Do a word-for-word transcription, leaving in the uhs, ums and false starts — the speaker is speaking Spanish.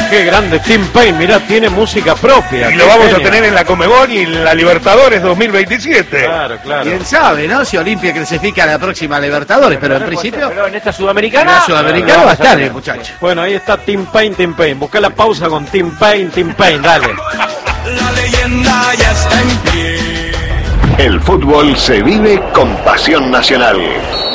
Qué grande Tim Payne, mirá, tiene música propia. Y lo vamos genio. a tener en la Conmebol y en la Libertadores dos mil veintisiete. Claro, claro. Quién sabe, ¿no? Si Olimpia clasifica a la próxima Libertadores, pero en principio... Pero en esta Sudamericana... En la Sudamericana claro, va a estar, eh, muchacho. Bueno, ahí está Tim Payne, Tim Payne. Busca la pausa con Tim Payne, Tim Payne, dale. La leyenda ya está en pie. El fútbol se vive con pasión nacional.